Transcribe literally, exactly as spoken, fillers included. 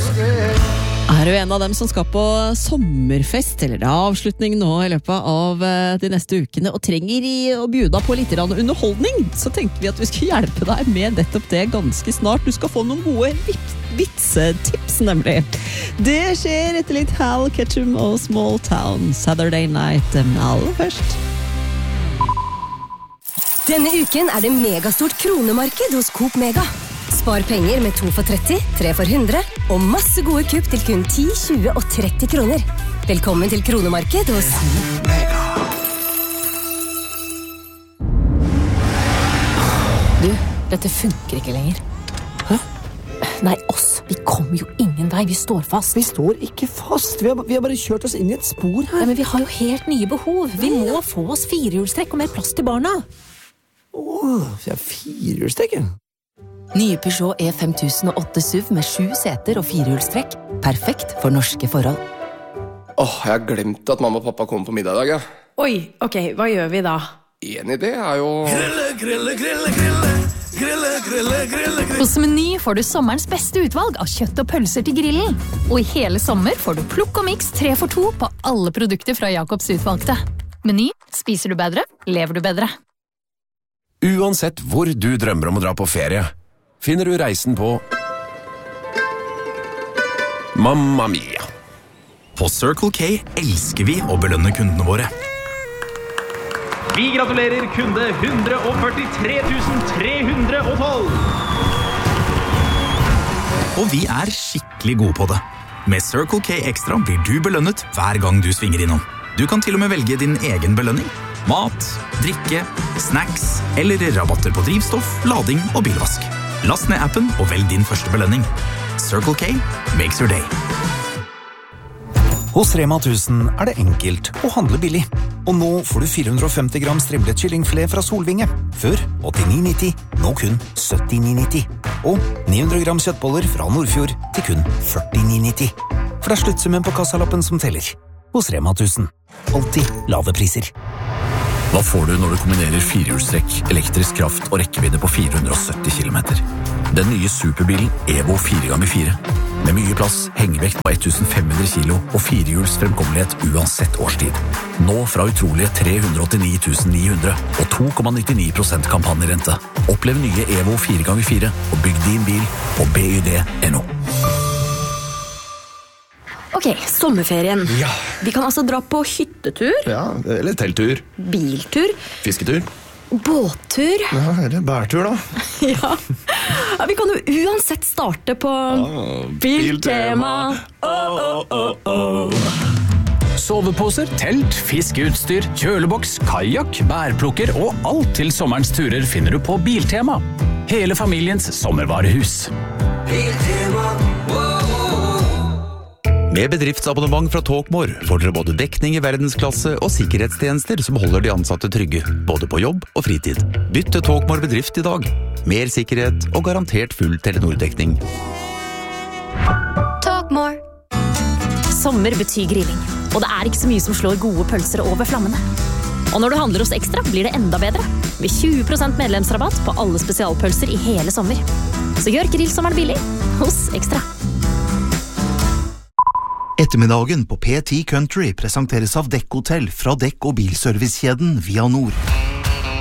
Er du en av dem som skal på sommerfest eller avslutning nå i løpet av de neste ukene og trenger i å bjuda på litt underholdning, så tenker vi at vi skal hjelpe deg med nettopp det ganske snart. Du skal få noen gode vitsetips, nemlig. Det skjer etter litt Hal Ketchum og Small Town Saturday Night. Men aller først. Denne uken er det megastort kronemarked hos Coop Mega. Spar penger med to for tretti, tre for hundre, og masse gode kupp til kun ti, tjue og tretti kroner. Velkommen til kronemarked hos Mega. Du, dette funker ikke lenger. Hæ? Nei, oss. Vi kommer jo ingen vei. Vi står fast. Vi står ikke fast. Vi har, vi har bare kjørt oss inn i et spor her. Ja, men vi har jo helt nye behov. Vi må få oss firehjulstrekk og mer plass til barna. Åh, vi har firehjulstrekk, ja. Nye Peugeot E fem tusen og åtte S U V med sju seter og firehjulstrekk. Perfekt for norske forhold. Åh, jeg har glemt at mamma og pappa kommer på middag i dag, ja. Oi, ok, hva gjør vi da? En idé er jo... Grille, grille, grille, grille. Grille, grille, grille, grille. Hos Meny får du sommerens beste utvalg av kjøtt og pølser til grillen. Og i hele sommer får du plukk og mix tre for to på alle produkter fra Jacobs utvalgte. Meny, spiser du bedre, lever du bedre. Uansett hvor du drømmer om å dra på ferie, finner du reisen på Mamma Mia. På Circle K elsker vi å belønne kundene våre. Vi gratulerer kunde one hundred forty-three thousand three hundred twelve. Og vi er skikkelig gode på det. Med Circle K Extra blir du belønnet hver gang du svinger innom. Du kan til og med velge din egen belønning. Mat, drikke, snacks eller rabatter på drivstoff, lading og bilvask. Last ned appen og velg din første belønning. Circle K makes your day. Hos Rema tusen er det enkelt å handle billig. Og nå får du four hundred fifty gram strimlet kyllingfilet fra Solvinge. Før åttini nitti, nå kun syttini nitti. Og nine hundred gram kjøttboller fra Nordfjord til kun førtini nitti. For det er sluttsummen på kassalappen som teller. Hos Rema tusen. Alltid lave priser. Hva får du når du kombinerer firehjulstrekk, elektrisk kraft og rekkevidde på four hundred seventy kilometer? Den nye superbilen Evo four ganger four. Med mye plass, hengevekt på fifteen hundred kilo og firehjuls fremkommelighet uansett årstid. Nå fra utrolige tre hundre åttini tusen ni hundre og to komma nittini prosent kampanjerente. Opplev nye Evo four ganger four og bygg din bil på B Y D punktum N O. Ok, sommerferien. Ja. Vi kan altså dra på hyttetur. Ja, eller telttur. Biltur. Fisketur. Båttur. Ja, eller bærtur da. Ja. Ja, vi kan jo uansett starte på ah, Biltema. Oh, oh, oh, oh. Soveposer, telt, fiskeutstyr, kjøleboks, kajak, bærplukker og alt til sommerens turer finner du på Biltema. Hele familiens sommervarehus. Biltema, Med bedriftsabonnement fra Talkmore får dere både dekning i verdensklasse og sikkerhetstjenester som holder de ansatte trygge, både på jobb og fritid. Bytt til Talkmore bedrift i dag. Mer sikkerhet og garantert full Telenor-dekning. Talkmore. Sommer betyr grilling, og det er ikke så mye som slår gode pølser over flammene. Og når du handler hos Ekstra, blir det enda bedre. Med tjue prosent medlemsrabatt på alle spesialpølser i hele sommer. Så gjør grillsommeren billig hos Ekstra. Ettermiddagen på P ti Country presenteres av Dekk Hotel fra dekk- og bilservicekjeden Via Nord.